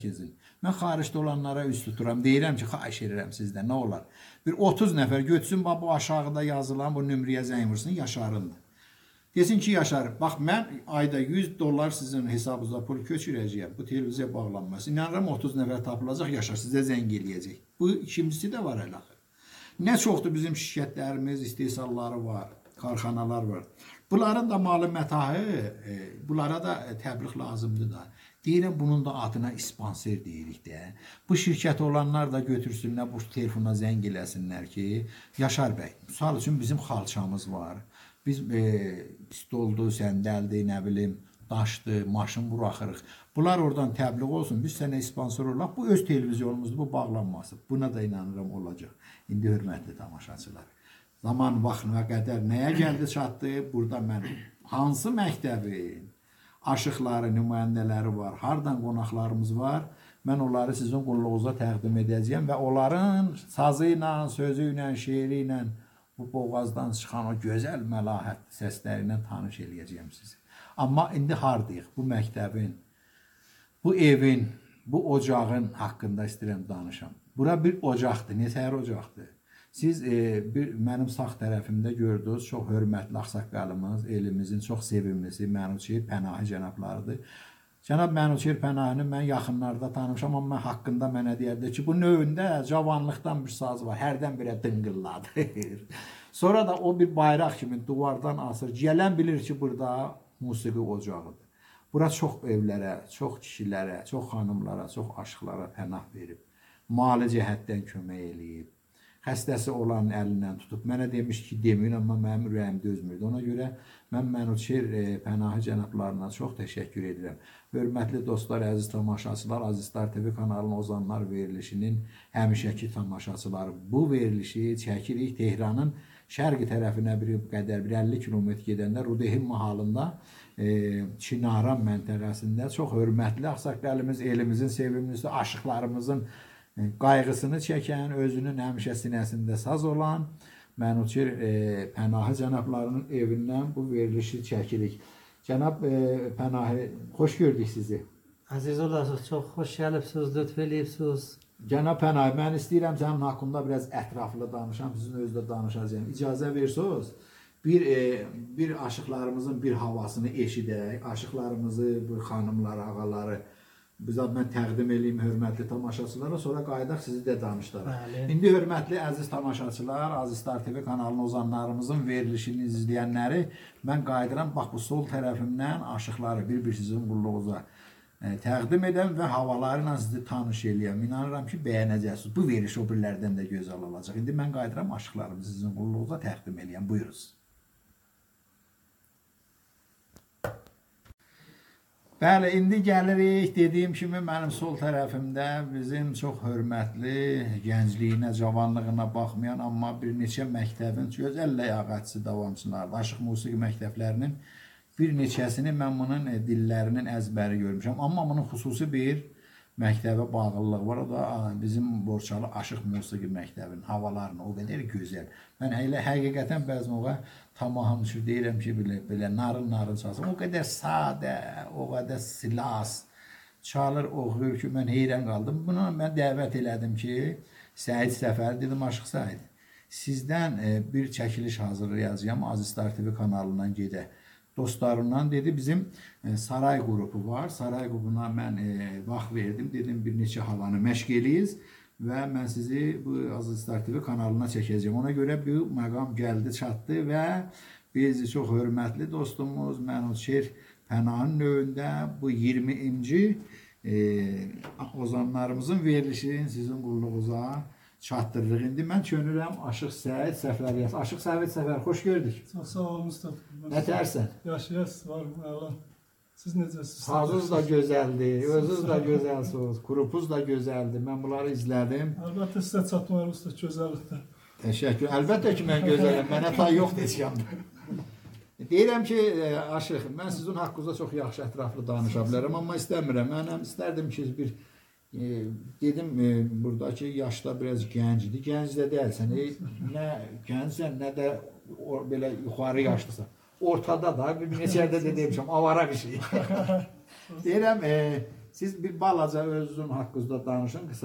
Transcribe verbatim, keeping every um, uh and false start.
Gezin. Mən xaricdə olanlara üst tuturam. Deyirəm ki, xahiş edirəm sizdən, nə olar? Bir otuz nəfər götürsün, bu aşağıda yazılan bu nömrəyə zəng vursun, Yaşarındır. Desin ki, Yaşar, bax mən ayda yüz dollar sizin hesabınıza pul köçürəcəyəm. Bu televiziya bağlanması. İnanıram otuz nəfər tapılacaq, Yaşar sizə zəng eləyəcək. Bu ikincisi də var hələ. Nə çoxdur bizim şirkətlərimiz, istehsalları var, karxanalar var. Bunların da malı mətahı, bunlara da təbliğ lazımdır da. Deyirəm, bunun da adına sponsor deyirik də. Bu şirkət olanlar da götürsünlər, bu telefona zəng eləsinlər ki, Yaşar bəy, misal üçün bizim xalçamız var. Biz e, stoldur, səndəldir, nə bilim, daşdır, maşın buraxırıq. Bunlar oradan təbliğ olsun, biz sənə sponsor olaq. Bu öz televizyonumuzdur, bu bağlanması. Buna da inanıram olacaq. İndi hörmətli tamaşaçılar. Zaman vaxtına qədər nəyə gəldi çatdı? Burada mən hansı məktəbin aşıqları, nümayəndələri var, hardan qonaqlarımız var, mən onları sizin qulluğunuza təqdim edəcəyəm və onların sazı ilə, sözü ilə, şeiri ilə, bu boğazdan çıxan o gözəl məlahət səsləri ilə tanış eləyəcəyəm sizi. Amma indi hardayıq? Bu məktəbin, bu evin, bu ocağın haqqında istəyirəm danışam. Bura bir ocaqdır, nətər ocaqdır? Siz e, bir, mənim sağ tərəfimdə gördünüz, çox hörmətli ağsaqqalımız, elimizin çox sevimlisi Mənuçer Pənahi cənablarıdır. Cənab Mənuçer Pənahini mən yaxınlarda tanımışam, amma mən haqqında mənə deyərdi ki, bu növündə cavanlıqdan bir saz var, hərdən birə dıngılladır. Sonra da o bir bayraq kimi duvardan asır. Gələn bilir ki, burada musiqi ocağıdır. Bura çox evlərə, çox kişilərə, çox xanımlara, çox aşıqlara pənah verib, mali cəhətdən kömək eləyib. Xəstəsi olan əlindən tutub. Mənə demiş ki, deməyin, amma mənim ürəyim dözmürdü. Ona görə mən Mənuçer e, Pənahi cənablarına çox təşəkkür edirəm. Hörmətli dostlar, əziz tamaşaçılar, Aziz Star T V kanalının Ozanlar verilişinin həmişəki tamaşaçıları. Bu verilişi çəkirik Tehranın şərqi tərəfinə bir qədər, bir əlli kilometr gedəndə Rudehim mahalında e, Çinaran məntəqəsində çox hörmətli ağsaqqalımız, elimizin sevimlisi, aşıqlarımızın qayğısını çəkən, özünün həmişə sinəsində saz olan Mənuçer e, Pənahi cənablarının evindən bu verilişi çəkirik. Cənab e, Pənahi, xoş gördük sizi. Əziz olasınız, çox xoş gəlibsiniz, lütf eləyibsiniz. Cənab Pənahi, mən istəyirəm sənin haqqında biraz ətraflı danışam, sizin özdə danışacağım. İcazə versiniz, bir, e, bir aşıqlarımızın bir havasını eşidək, aşıqlarımızı, bu xanımlar, ağaları, Bizə mən təqdim edeyim hörmətli tamaşaçılara, sonra qayıdaq sizi də danışdıraq. İndi hörmətli əziz tamaşaçılar, Aziz Star T V kanalının ozanlarımızın verilişini izləyənləri, mən qayıdıram, bax bu sol tərəfimdən aşıqları bir-bir sizin qulluğunuza e, təqdim edəm və havaları ilə sizi tanış eləyəm. İnanıram ki, bəyənəcəksiniz. Bu veriliş o birlərdən də gözəl olacaq. İndi mən qayıdıram, aşıqlarımızı sizin qulluğunuza təqdim eləyəm. Buyuruz. Bəli, indi gəlirik, dediyim kimi mənim sol tərəfimdə bizim çox hörmətli, gəncliyinə, cavanlığına baxmayan, amma bir neçə məktəbin gözəl ləyaqətçi davamçılardır. Aşıq musiqi məktəblərinin bir neçəsini mən bunun dillərinin əzbəri görmüşəm. Amma bunun xüsusi bir məktəbə bağlılığı var. O da bizim Borçalı Aşıq musiqi məktəbinin havalarını o qədər gözəl. Mən elə həqiqətən bəzən oğa tamam üçün deyirəm ki, belə, belə narın-narın çalsın. O qədər sadə, o qədər silas çalır, oxuyur ki, mən heyrən qaldım. Buna mən dəvət elədim ki, Səid Səfər, dedim, Aşıq Səid, sizdən e, bir çəkiliş hazırlayacağım, Aziz Star T V kanalından gedək. Dostlarımdan dedi, bizim e, saray qrupu var. Saray qrupuna mən e, vaxt verdim, dedim, bir neçə havanı məşq eləyiz və mən sizi bu Aziz Star T V kanalına çəkəcəyim. Ona görə bu məqam gəldi, çatdı və biz çox hörmətli dostumuz Mənuçer Pənahinin növündə bu iyirminci e, ozanlarımızın verilişini sizin qulluğunuza çatdırırıq. İndi mən çönürəm Aşıq Səid Səfəriyə. Aşıq Səid Səfər, xoş gördük. Çox sağ olun Mustafa. Nətərsən? Yaşayasınız, var mı? Əlan. Siz necəsiniz? Sazınız da gözəldir, özünüz də gözəlsiniz, qrupuz da gözəldir. Mən bunları izlədim. Əlbəttə sizə çatmalarınız da gözəllikdir. Təşəkkür. Əlbəttə ki, mən gözələm. Mənə tay yoxdur heç yanda. Deyirəm ki, Aşıq, mən sizin haqqınızda çox yaxşı ətraflı danışa bilərəm, amma istəmirəm. Mən istərdim ki, bir e, dedim e, buradakı yaşda biraz gəncdir. Gənc də deyilsən, e, nə gəncsən, nə də o, belə yuxarı yaşlısan. Ortada da bir neçədə də demişəm, avara bir şey. Deyirəm, e, Siz bir balaca özünüzün haqqınızda danışın.